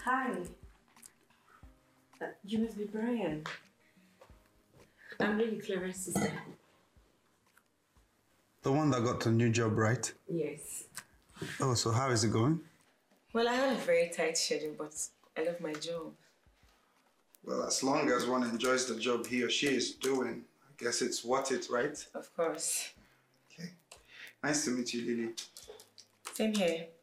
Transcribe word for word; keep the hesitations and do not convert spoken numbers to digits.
Hi. Uh, you must be Brian. I'm really clever, sister. The one that got the new job, right? Yes. Oh, so how is it going? Well, I have a very tight schedule, but I love my job. Well, as long as one enjoys the job he or she is doing, I guess it's worth it, right? Of course. Okay. Nice to meet you, Lily. Same here.